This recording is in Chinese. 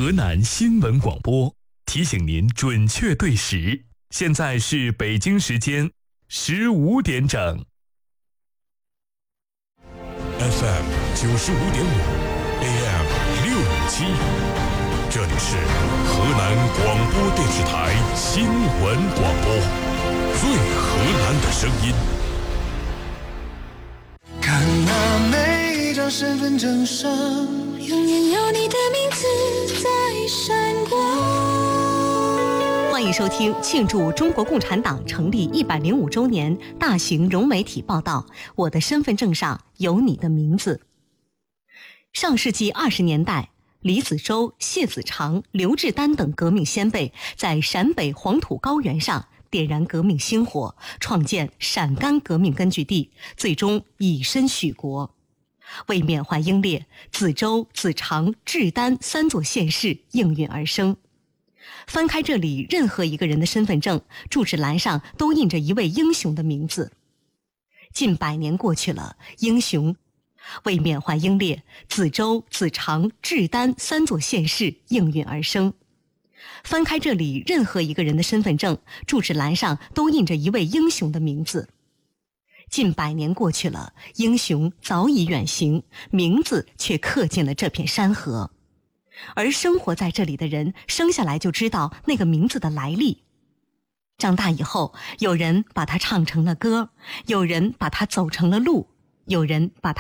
河南新闻广播提醒您准确对时，现在是北京时间15点整。 FM 95.5 AM 657，这里是河南广播电视台新闻广播，最河南的声音。 看那每一张身份证上， 永远有你的名字在闪光。 欢迎收听庆祝中国共产党成立105周年大型融媒体报道《我的身份证上有你的名字》。上世纪20年代，李子洲、谢子长、刘志丹等革命先辈在陕北黄土高原上点燃革命星火，创建陕甘革命根据地，最终以身许国。为缅怀英烈，子洲、子长、志丹3座县市应运而生。翻开这里任何一个人的身份证，住址栏上都印着一位英雄的名字。近100年过去了，英雄为缅怀英烈，子洲、子长、志丹3座县市应运而生。翻开这里任何一个人的身份证，住址栏上都印着一位英雄的名字。近100年过去了，英雄早已远行，名字却刻进了这片山河。而生活在这里的人，生下来就知道那个名字的来历。长大以后，有人把它唱成了歌，有人把它走成了路，有人把它